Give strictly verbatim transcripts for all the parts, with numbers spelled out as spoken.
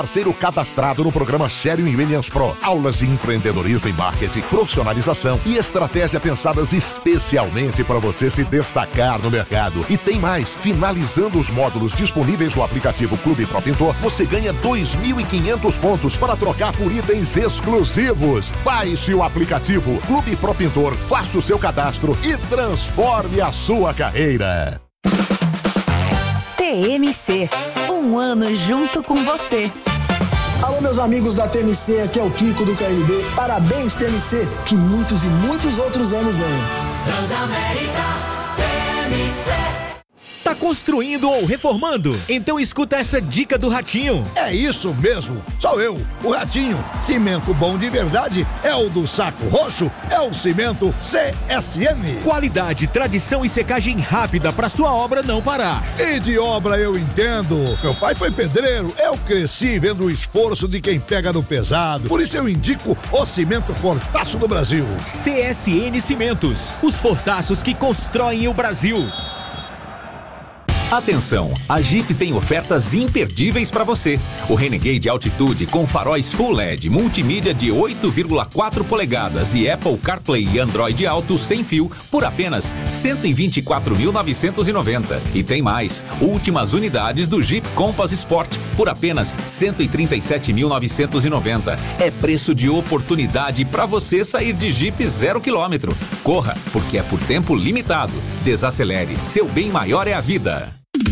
Parceiro cadastrado no programa Sério em Williams Pro. Aulas de empreendedorismo e marketing, profissionalização e estratégia pensadas especialmente para você se destacar no mercado. E tem mais, finalizando os módulos disponíveis no aplicativo Clube Pro Pintor, você ganha dois mil e quinhentos pontos para trocar por itens exclusivos. Baixe o aplicativo Clube Pro Pintor, faça o seu cadastro e transforme a sua carreira. T M C, um ano junto com você. Alô, meus amigos da T M C, aqui é o Kiko do K N B. Parabéns, T M C, que muitos e muitos outros anos venham. Transamérica T M C. Tá construindo ou reformando? Então escuta essa dica do Ratinho. É isso mesmo, sou eu, o Ratinho. Cimento bom de verdade é o do Saco Roxo, é o cimento C S M. Qualidade, tradição e secagem rápida pra sua obra não parar. E de obra eu entendo. Meu pai foi pedreiro, eu cresci vendo o esforço de quem pega no pesado. Por isso eu indico o cimento Fortaço do Brasil. C S N Cimentos, os fortaços que constroem o Brasil. Atenção, a Jeep tem ofertas imperdíveis para você. O Renegade Altitude com faróis Full L E D, multimídia de oito vírgula quatro polegadas e Apple CarPlay e Android Auto sem fio por apenas cento e vinte e quatro mil novecentos e noventa. E tem mais, últimas unidades do Jeep Compass Sport por apenas cento e trinta e sete mil novecentos e noventa. É preço de oportunidade para você sair de Jeep zero quilômetro. Corra, porque é por tempo limitado. Desacelere, seu bem maior é a vida.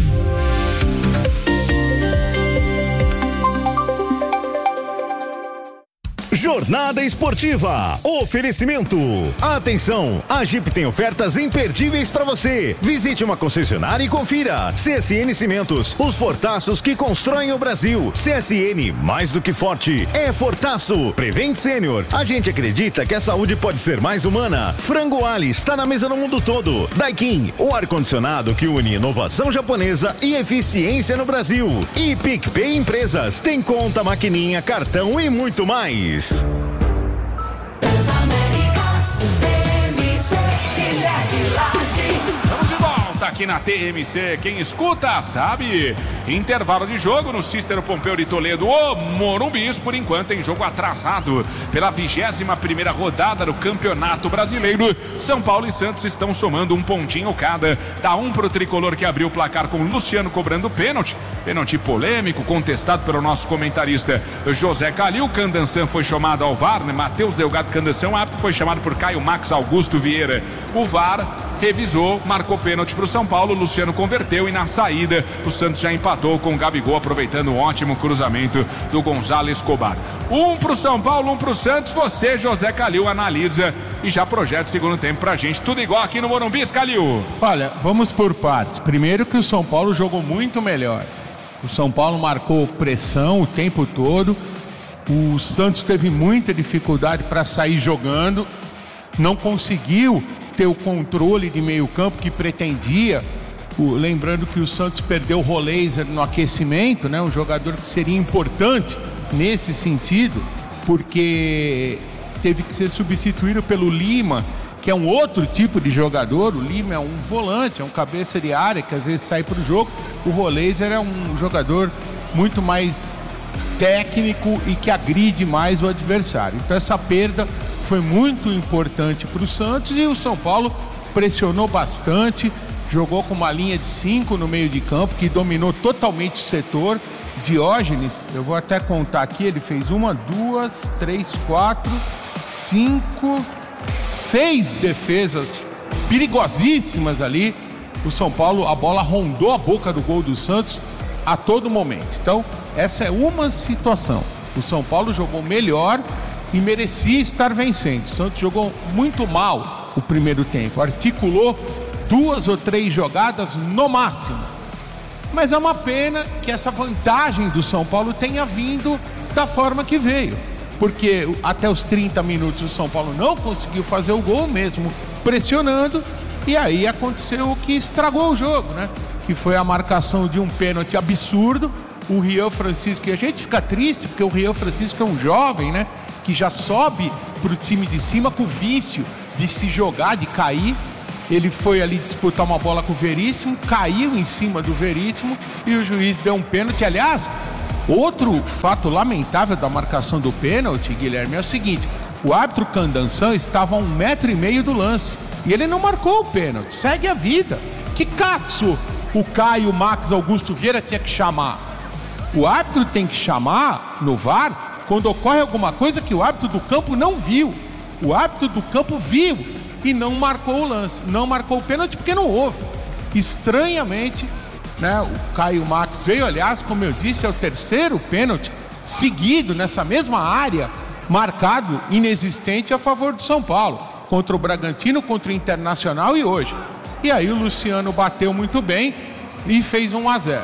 Jornada Esportiva. Oferecimento. Atenção, a Jeep tem ofertas imperdíveis para você. Visite uma concessionária e confira. C S N Cimentos, os fortaços que constroem o Brasil. C S N, mais do que forte, é fortaço. Prevent Sênior, a gente acredita que a saúde pode ser mais humana. Frango Ali está na mesa no mundo todo. Daikin, o ar-condicionado que une inovação japonesa e eficiência no Brasil. E PicPay Empresas, tem conta, maquininha, cartão e muito mais. Estamos de volta aqui na T M C. Quem escuta sabe. Intervalo de jogo no Cícero Pompeu de Toledo, o Morumbis, por enquanto em jogo atrasado pela vigésima primeira rodada do Campeonato Brasileiro. São Paulo e Santos estão somando um pontinho cada. Dá um pro tricolor, que abriu o placar com o Luciano cobrando pênalti. Pênalti polêmico, contestado pelo nosso comentarista José Calil. Candanção foi chamado ao V A R, né? Matheus Delgado Candanção, árbitro, foi chamado por Caio Max Augusto Vieira. O V A R revisou, marcou pênalti pro São Paulo, o Luciano converteu e na saída o Santos já empatou com o Gabigol, aproveitando um ótimo cruzamento do Gonzalo Escobar. Um pro São Paulo, um pro Santos. Você, José Calil, analisa e já projeta o segundo tempo pra gente. Tudo igual aqui no Morumbi, Calil. Olha, vamos por partes. Primeiro que o São Paulo jogou muito melhor. O São Paulo marcou pressão o tempo todo. O Santos teve muita dificuldade para sair jogando. Não conseguiu ter o controle de meio campo que pretendia. O, lembrando que o Santos perdeu o Roleiser no aquecimento, né? Um jogador que seria importante nesse sentido, porque teve que ser substituído pelo Lima, que é um outro tipo de jogador. O Lima é um volante, é um cabeça de área que às vezes sai para o jogo. O Roleiser é um jogador muito mais técnico e que agride mais o adversário. Então essa perda foi muito importante para o Santos e o São Paulo pressionou bastante, jogou com uma linha de cinco no meio de campo que dominou totalmente o setor. Diógenes, eu vou até contar aqui, ele fez uma, duas, três, quatro, cinco, seis defesas perigosíssimas ali. O São Paulo, a bola rondou a boca do gol do Santos a todo momento. Então, essa é uma situação. O São Paulo jogou melhor e merecia estar vencendo. O Santos jogou muito mal o primeiro tempo, articulou duas ou três jogadas no máximo. Mas é uma pena que essa vantagem do São Paulo tenha vindo da forma que veio, porque até os trinta minutos o São Paulo não conseguiu fazer o gol, mesmo pressionando, e aí aconteceu o que estragou o jogo, né? Que foi a marcação de um pênalti absurdo. O Rian Francisco, e a gente fica triste porque o Rian Francisco é um jovem, né? Que já sobe pro time de cima com o vício de se jogar, de cair. Ele foi ali disputar uma bola com o Veríssimo, caiu em cima do Veríssimo e o juiz deu um pênalti. Aliás, Outro fato lamentável da marcação do pênalti, Guilherme, é o seguinte: o árbitro Candansan estava a um metro e meio do lance e ele não marcou o pênalti. Segue a vida. Que catso o Caio Max Augusto Vieira tinha que chamar? O árbitro tem que chamar no V A R quando ocorre alguma coisa que o árbitro do campo não viu. O árbitro do campo viu e não marcou o lance, não marcou o pênalti porque não houve. Estranhamente, né, o Caio Max veio, aliás, como eu disse, é o terceiro pênalti seguido nessa mesma área, marcado, inexistente, a favor do São Paulo, contra o Bragantino, contra o Internacional e hoje. E aí o Luciano bateu muito bem e fez um a zero.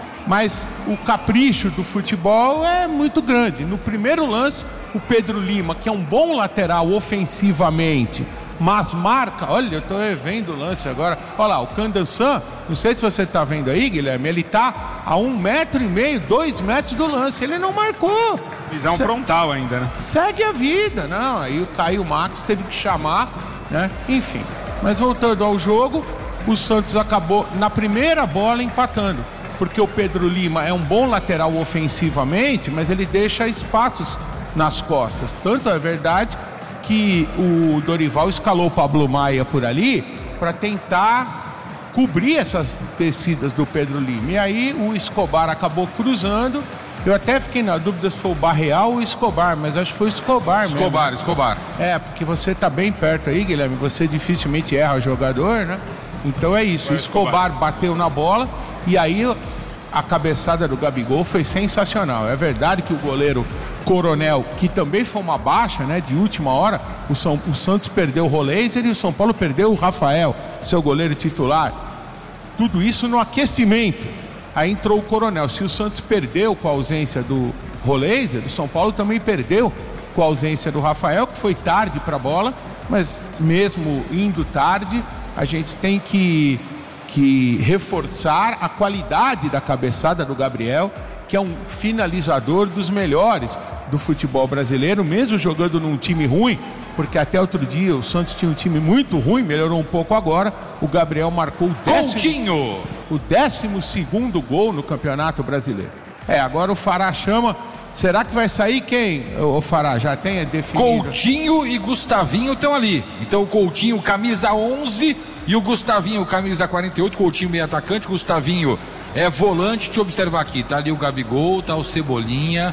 Mas o capricho do futebol é muito grande. No primeiro lance, o Pedro Lima, que é um bom lateral ofensivamente, mas marca, olha, eu estou vendo o lance agora, olha lá, o Candansan, não sei se você está vendo aí, Guilherme, ele está a um metro e meio, dois metros do lance, ele não marcou. Visão Se... frontal ainda, né? Segue a vida, não, aí o Caio Max teve que chamar, né, enfim. Mas voltando ao jogo, o Santos acabou na primeira bola empatando, porque o Pedro Lima é um bom lateral ofensivamente, mas ele deixa espaços nas costas, tanto é verdade que o Dorival escalou o Pablo Maia por ali para tentar cobrir essas descidas do Pedro Lima. E aí o Escobar acabou cruzando. Eu até fiquei na dúvida se foi o Barreal ou o Escobar, mas acho que foi o Escobar mesmo. Escobar, Escobar. É, porque você tá bem perto aí, Guilherme, você dificilmente erra o jogador, né? Então é isso, o Escobar bateu na bola e aí a cabeçada do Gabigol foi sensacional. É verdade que o goleiro Coronel, que também foi uma baixa, né, de última hora, o, São, o Santos perdeu o Roleiser e o São Paulo perdeu o Rafael, seu goleiro titular. Tudo isso no aquecimento. Aí entrou o Coronel. Se o Santos perdeu com a ausência do Roleiser, o São Paulo também perdeu com a ausência do Rafael, que foi tarde para a bola, mas mesmo indo tarde, a gente tem que, que reforçar a qualidade da cabeçada do Gabriel, que é um finalizador dos melhores do futebol brasileiro, mesmo jogando num time ruim, porque até outro dia o Santos tinha um time muito ruim, melhorou um pouco agora. O Gabriel marcou o décimo, o décimo segundo gol no Campeonato Brasileiro. É, agora o Fará chama. Será que vai sair quem? O Fará já tem definido? Coutinho e Gustavinho estão ali. Então o Coutinho, camisa onze, e o Gustavinho, camisa quarenta e oito. Coutinho meio atacante, Gustavinho é volante. Deixa eu observar aqui, tá ali o Gabigol, tá o Cebolinha,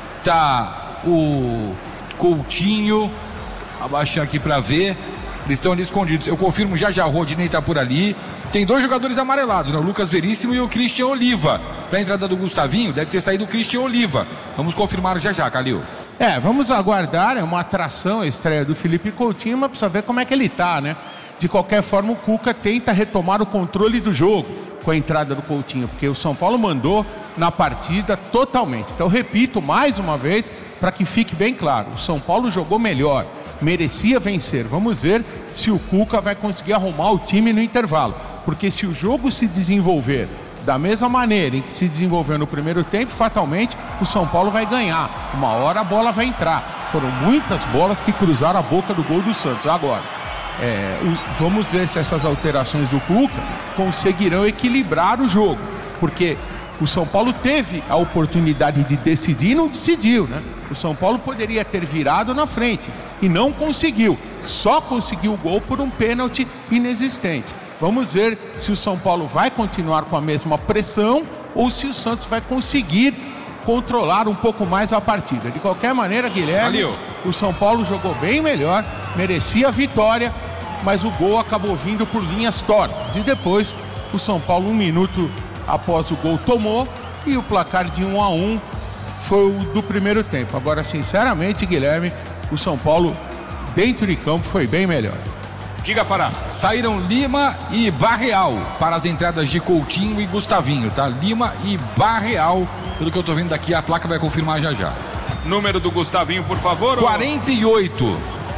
tá o Coutinho, abaixando aqui pra ver, eles estão ali escondidos. Eu confirmo já já, o Rodinei tá por ali. Tem dois jogadores amarelados, né? O Lucas Veríssimo e o Christian Oliva. Pra entrada do Gustavinho, deve ter saído o Christian Oliva. Vamos confirmar já já, Calil. É, vamos aguardar, é uma atração a estreia do Felipe Coutinho, mas precisa ver como é que ele tá, né? De qualquer forma, o Cuca tenta retomar o controle do jogo com a entrada do Coutinho, porque o São Paulo mandou na partida totalmente. Então, repito mais uma vez, para que fique bem claro, o São Paulo jogou melhor, merecia vencer. Vamos ver se o Cuca vai conseguir arrumar o time no intervalo, porque se o jogo se desenvolver da mesma maneira em que se desenvolveu no primeiro tempo, fatalmente o São Paulo vai ganhar. Uma hora a bola vai entrar. Foram muitas bolas que cruzaram a boca do gol do Santos. Agora, é, os, vamos ver se essas alterações do Cuca conseguirão equilibrar o jogo, porque o São Paulo teve a oportunidade de decidir e não decidiu, né? O São Paulo poderia ter virado na frente e não conseguiu. Só conseguiu o gol por um pênalti inexistente. Vamos ver se o São Paulo vai continuar com a mesma pressão ou se o Santos vai conseguir controlar um pouco mais a partida. De qualquer maneira, Guilherme, Valeu. O São Paulo jogou bem melhor, merecia a vitória, mas o gol acabou vindo por linhas tortas. E depois, o São Paulo, um minuto após o gol, tomou, e o placar de um a um foi o do primeiro tempo. Agora, sinceramente, Guilherme, o São Paulo, dentro de campo, foi bem melhor. Diga, Fará. Saíram Lima e Barreal para as entradas de Coutinho e Gustavinho, tá? Lima e Barreal. Pelo que eu tô vendo daqui, a placa vai confirmar já já. Número do Gustavinho, por favor. quarenta e oito.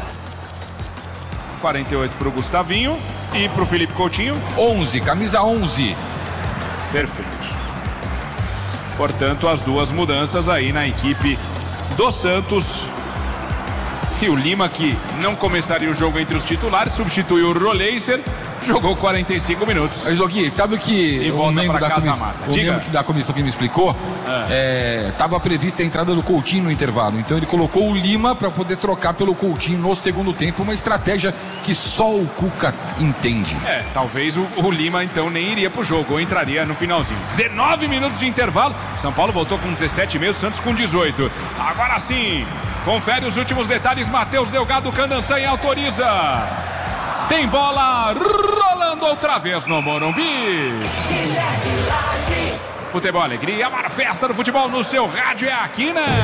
quarenta e oito pro Gustavinho e pro Felipe Coutinho. onze, camisa onze. Perfeito. Portanto, as duas mudanças aí na equipe do Santos. E o Lima, que não começaria o jogo entre os titulares, substituiu o Roleiser jogou quarenta e cinco minutos. Mas, Gui, sabe o que o membro, da, comiss... o membro da comissão que me explicou? Estava é. é, prevista a entrada do Coutinho no intervalo. Então ele colocou o Lima para poder trocar pelo Coutinho no segundo tempo. Uma estratégia que só o Cuca entende. É, talvez o, o Lima então nem iria pro jogo, ou entraria no finalzinho. dezenove minutos de intervalo. São Paulo voltou com dezessete e meio, Santos com dezoito. Agora sim, confere os últimos detalhes. Matheus Delgado, Candançanha autoriza. Tem bola rolando outra vez no Morumbi. Futebol, alegria, a maior festa do futebol no seu rádio é aqui, né?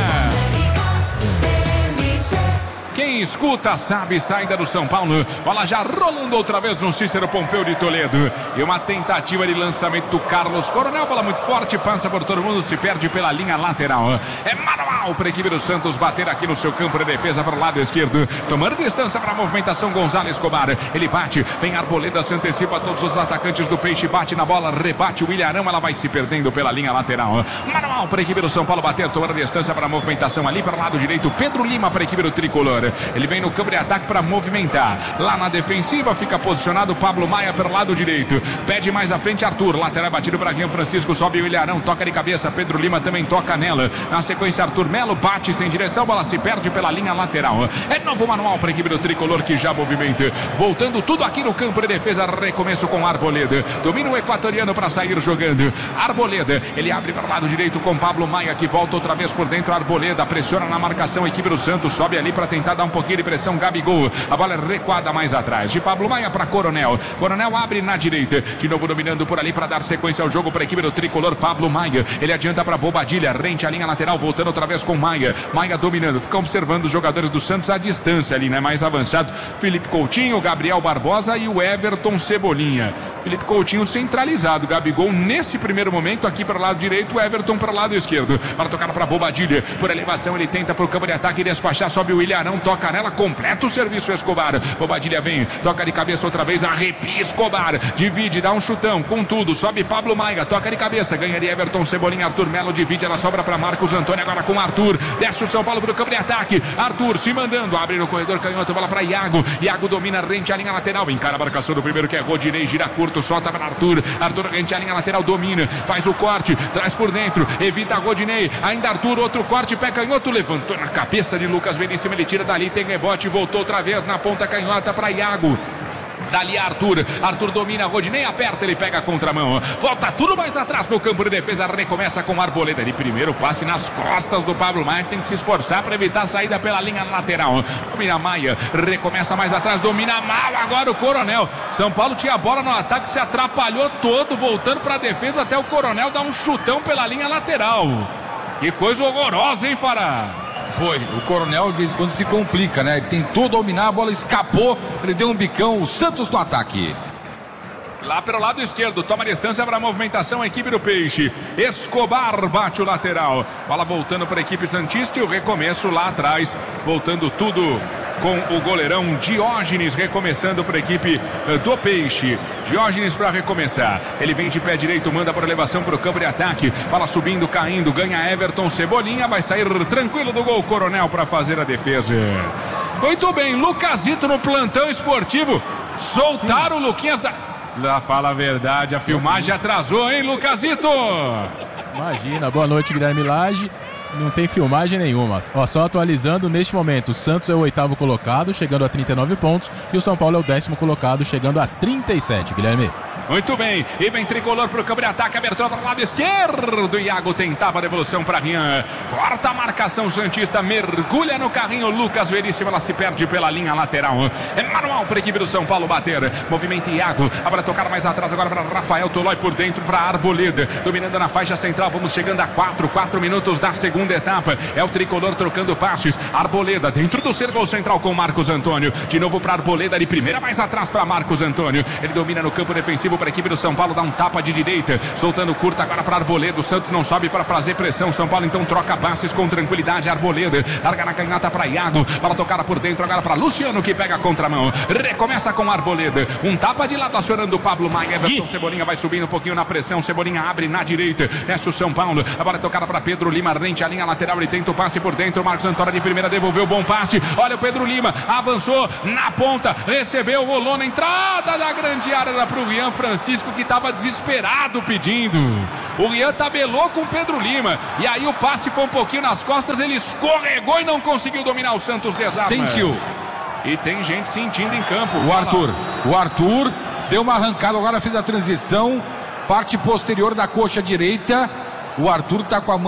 Quem escuta sabe, saída do São Paulo. Bola já rolando outra vez no Cícero Pompeu de Toledo. E uma tentativa de lançamento do Carlos Coronel. Bola muito forte, passa por todo mundo, se perde pela linha lateral. É manual para a equipe do Santos bater aqui no seu campo de defesa para o lado esquerdo. Tomando distância para a movimentação, Gonzalo Escobar. Ele bate, vem Arboleda, se antecipa a todos os atacantes do Peixe. Bate na bola, rebate o Ilharão. Ela vai se perdendo pela linha lateral. Manual para a equipe do São Paulo bater, tomando distância para a movimentação ali para o lado direito. Pedro Lima para a equipe do Tricolor. Ele vem no campo de ataque para movimentar. Lá na defensiva fica posicionado Pablo Maia pelo lado direito. Pede mais à frente Arthur. Lateral batido para Guilherme Francisco. Sobe o Ilharão. Toca de cabeça. Pedro Lima também toca nela. Na sequência Arthur Melo bate sem direção. Bola se perde pela linha lateral. É novo manual para a equipe do Tricolor que já movimenta. Voltando tudo aqui no campo de defesa. Recomeço com Arboleda. Domina o equatoriano para sair jogando. Arboleda. Ele abre para o lado direito com Pablo Maia que volta outra vez por dentro. Arboleda pressiona na marcação. A equipe do Santos sobe ali para tentar dar um pouquinho de pressão. Gabigol, a bola é recuada mais atrás, de Pablo Maia para Coronel. Coronel abre na direita, de novo dominando por ali para dar sequência ao jogo para a equipe do Tricolor. Pablo Maia, ele adianta para Bobadilha, rente a linha lateral, voltando outra vez com Maia. Maia dominando, fica observando os jogadores do Santos à distância ali, né? Mais avançado, Felipe Coutinho, Gabriel Barbosa e o Everton Cebolinha. Felipe Coutinho centralizado, Gabigol nesse primeiro momento aqui para o lado direito, o Everton para o lado esquerdo. Para tocar para Bobadilha, por elevação ele tenta para o campo de ataque e despachar, sobe o Ilharão, toca nela, completa o serviço Escobar. Bobadilha vem, toca de cabeça outra vez, arrepia Escobar, divide, dá um chutão, com tudo, sobe Pablo Maia, toca de cabeça, ganha de Everton Cebolinha, Arthur Melo divide, ela sobra para Marcos Antônio, agora com Arthur, desce o São Paulo para o campo de ataque, Arthur se mandando, abre no corredor canhoto, bola para Iago, Iago domina, rente a linha lateral, encara a marcação do primeiro que é Rodinei, gira curto, solta para Arthur, Arthur rente a linha lateral, domina, faz o corte, traz por dentro, evita Rodinei, ainda Arthur, outro corte, pé canhoto, levantou na cabeça de Lucas Veríssimo, ele tira dali, tem rebote, voltou outra vez na ponta canhota para Iago. Dali Arthur, Arthur domina, Rodinei aperta, ele pega a contramão, volta tudo mais atrás pro campo de defesa, recomeça com Arboleda, de primeiro passe nas costas do Pablo Maia, tem que se esforçar para evitar a saída pela linha lateral, domina Maia, recomeça mais atrás, domina mal agora o Coronel, São Paulo tinha a bola no ataque, se atrapalhou todo, voltando para a defesa até o Coronel dar um chutão pela linha lateral, que coisa horrorosa, hein, Fará? Foi, o Coronel de vez em quando se complica, né? Tentou dominar, a bola escapou, ele deu um bicão, o Santos no ataque. Lá pelo lado esquerdo, toma distância para a movimentação, a equipe do Peixe. Escobar bate o lateral. Bola voltando para a equipe santista e o recomeço lá atrás, voltando tudo com o goleirão Diógenes, recomeçando para a equipe do Peixe. Diógenes para recomeçar. Ele vem de pé direito, manda por elevação para o campo de ataque. Bola subindo, caindo, ganha Everton Cebolinha, vai sair tranquilo do gol Coronel para fazer a defesa. Muito bem, Lucasito no plantão esportivo. Soltaram o Luquinhas da... Lá, fala a verdade, a filmagem atrasou, hein, Lucasito? Imagina, boa noite, Guilherme Lage. Não tem filmagem nenhuma. Ó, só atualizando, neste momento, o Santos é o oitavo colocado, chegando a trinta e nove pontos, e o São Paulo é o décimo colocado, chegando a trinta e sete, Guilherme. Muito bem, e vem Tricolor para o campo de ataque, abertura para o lado esquerdo, Iago tentava a devolução para Rian, corta a marcação santista, mergulha no carrinho, Lucas Veríssimo, ela se perde pela linha lateral, é manual para a equipe do São Paulo bater, movimento Iago, para tocar mais atrás agora para Rafael Tolói por dentro para Arboleda, dominando na faixa central, vamos chegando a quatro, quatro minutos da segunda etapa, é o Tricolor trocando passes, Arboleda dentro do círculo central com Marcos Antônio, de novo para Arboleda, de primeira mais atrás para Marcos Antônio, ele domina no campo defensivo para a equipe do São Paulo, dá um tapa de direita, soltando curta agora para Arboleda, o Santos não sobe para fazer pressão, São Paulo então troca passes com tranquilidade, Arboleda, larga na canhota para Iago, para tocar por dentro agora para Luciano que pega a contramão, recomeça com Arboleda, um tapa de lado acionando o Pablo Maia, Everton Cebolinha vai subindo um pouquinho na pressão, Cebolinha abre na direita, desce o São Paulo, agora tocada para Pedro Lima, rente a a linha lateral, ele tenta o passe por dentro. Marcos Antônio de primeira devolveu o bom passe. Olha o Pedro Lima, avançou na ponta, recebeu, rolou na entrada da grande área para o Rian Francisco, que estava desesperado pedindo. O Rian tabelou com o Pedro Lima. E aí o passe foi um pouquinho nas costas, ele escorregou e não conseguiu dominar. O Santos desarma. Sentiu. E tem gente sentindo em campo. O Arthur, o Arthur deu uma arrancada, agora fez a transição, parte posterior da coxa direita. O Arthur tá com a mão